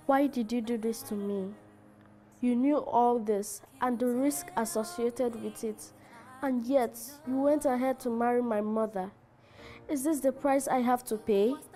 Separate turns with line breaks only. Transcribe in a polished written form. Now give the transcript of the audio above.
Why did you do this to me? You knew all this and the risk associated with it, and yet you went ahead to marry my mother. Is this the price I have to pay?